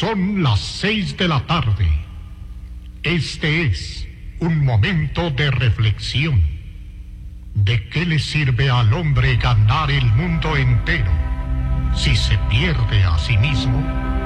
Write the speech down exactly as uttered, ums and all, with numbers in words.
Son las seis de la tarde. Este es un momento de reflexión. ¿De qué le sirve al hombre ganar el mundo entero si se pierde a sí mismo?